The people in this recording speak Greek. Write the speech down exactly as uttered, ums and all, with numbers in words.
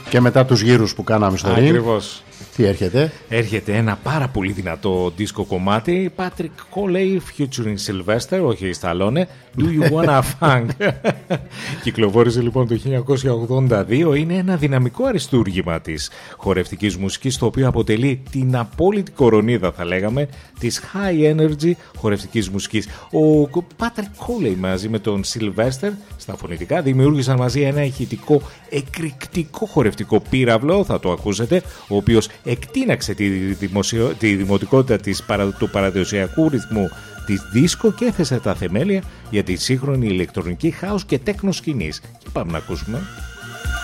Και μετά τους γύρους που κάναμε στο ring. Ακριβώς. Τι έρχεται? Έρχεται ένα πάρα πολύ δυνατό δίσκο κομμάτι. Patrick Coley featuring Sylvester, όχι Stallone. Do you wanna funk? Κυκλοφόρησε λοιπόν το χίλια εννιακόσια ογδόντα δύο. Είναι ένα δυναμικό αριστούργημα της χορευτικής μουσικής, το οποίο αποτελεί την απόλυτη κορονίδα, θα λέγαμε, της high energy χορευτικής μουσικής. Ο Patrick Coley μαζί με τον Sylvester στα φωνητικά δημιούργησαν μαζί ένα ηχητικό εκρηκτικό χορευτικό πύραυλο, θα το ακούσετε, ο οποίος εκτείναξε τη, δημοσιο... τη δημοτικότητα της παρα... του παραδοσιακού ρυθμού της δίσκο και έθεσε τα θεμέλια για τη σύγχρονη ηλεκτρονική house και τέκνο σκηνής. Και πάμε να ακούσουμε.